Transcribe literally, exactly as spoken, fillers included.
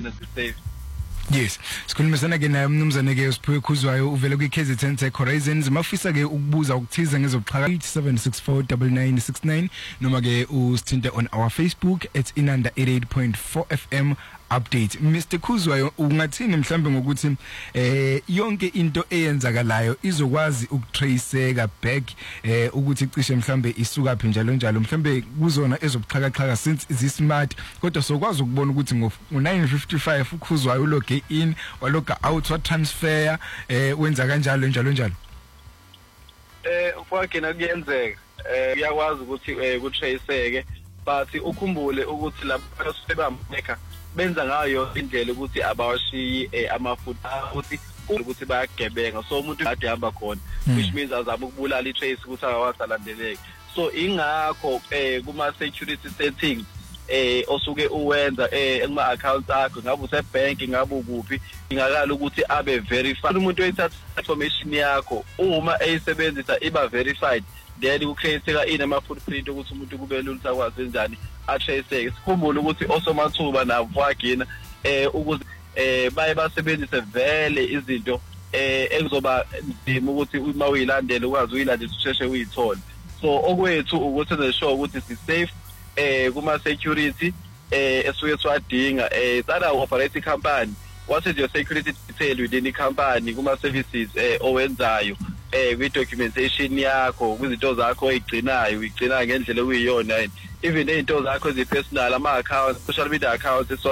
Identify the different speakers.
Speaker 1: sigcine sisafe.
Speaker 2: Yes, sikhulumisana ke naye umnumzane ke uSiphiwe Khuzwayo uvela kwi K Z N Tech Horizons. Mafisa ke ukubuza ukuthiza ngezokuxhaka eight seven six four nine nine six nine noma ke usithinte on our Facebook at Inanda eighty-eight point four F M update. Mister Khuzwayo ungathini mhlambe ngokuthi eh yonke into eyenzakalayo izokwazi ukutraceka back eh ukuthi cishe mhlambe isuka phi njalo njalo mhlambe kuzona ezobuxhakaxhaka since is smart kodwa sokwazi ukubona ukuthi ngo nine fifty-five uKhuzwayo uloge in waloga out wa transfer eh wenza kanjalo njalo njalo.
Speaker 1: Eh kwakena kuyenzeka eh uyakwazi ukuthi kutraceke but ukhumbule ukuthi lapho sebameka benza ngayo indlela ukuthi abawashiyi amafutha ukuthi ukuthi bayagebenga so umuntu ade hamba khona which means azama ukubulala itrace ukuthi akawasalandeleke so ingakho eh kuma security settings eh osuke uwenza eh kuma accounts akho ngabe use bank ngabe ukuphi ingakala ukuthi abe verified umuntu oyithatha information yakho uma eyisebenzisa iba verified then ukukhetha ina ama footprint ukuthi umuntu kube lula sakwazi njani atraceke sikhumbule ukuthi osomathuba nabo wagina eh ukuze eh baye basebenzise vele izinto eh ekuzoba nzima ukuthi uma uyilandele ukwazi uyilandele usheshe uyithole so okwethu ukuthi neshow ukuthi si safe eh kuma security eh esuke swadinga eh tsala operate company what is your security detail within the company kuma services eh owenzayo eh kwi documentation yakho kwizinto zakho oyigcinayo uyigcina ngendlela okuyiyona even izinto zakho ezi personal ama accounts social media accounts